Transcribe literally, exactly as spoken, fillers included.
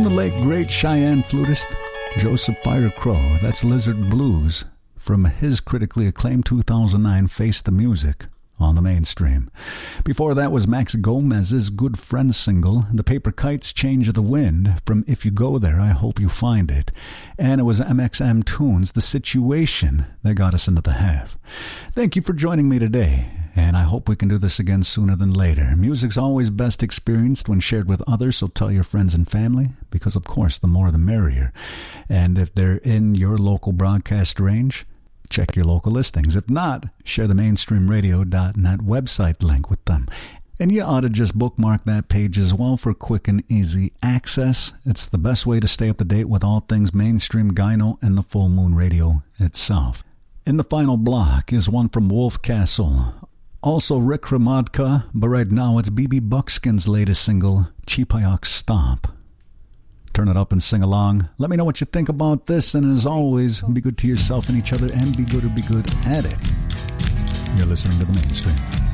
the late great Cheyenne flutist Joseph Fire Crow. That's Lizard Blues from his critically acclaimed two thousand nine Face the Music on the Mainstream. Before that was Max Gomez's Good Friend single, The Paper Kites Change of the Wind from If You Go There, I Hope You Find It. And it was M X M Tunes, The Situation, that got us into the half. Thank you for joining me today, and I hope we can do this again sooner than later. Music's always best experienced when shared with others, so tell your friends and family, because of course the more the merrier. And if they're in your local broadcast range, check your local listings. If not, share the mainstream radio dot net website link with them. And you ought to just bookmark that page as well for quick and easy access. It's the best way to stay up to date with all things Mainstream Gyno and the Full Moon Radio itself. In the final block is one from Wolf Castle. Also Rick Hremadka, but right now it's B B Buckskin's latest single, Cheapayok Stomp. Turn it up and sing along. Let me know what you think about this, and as always, be good to yourself and each other, and be good or be good at it. You're listening to The Mainstream.